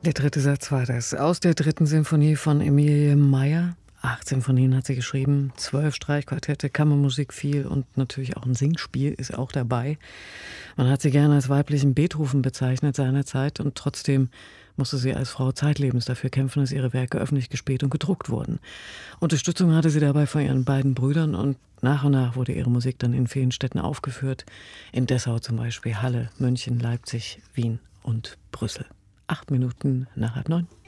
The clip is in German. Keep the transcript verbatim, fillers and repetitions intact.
Der dritte Satz war das. Aus der dritten Sinfonie von Emilie Meyer. Acht Sinfonien hat sie geschrieben, zwölf Streichquartette, Kammermusik viel und natürlich auch ein Singspiel ist auch dabei. Man hat sie gerne als weiblichen Beethoven bezeichnet seinerzeit und trotzdem musste sie als Frau zeitlebens dafür kämpfen, dass ihre Werke öffentlich gespielt und gedruckt wurden. Unterstützung hatte sie dabei von ihren beiden Brüdern und nach und nach wurde ihre Musik dann in vielen Städten aufgeführt. In Dessau zum Beispiel, Halle, München, Leipzig, Wien und Brüssel. Acht Minuten nach halb neun.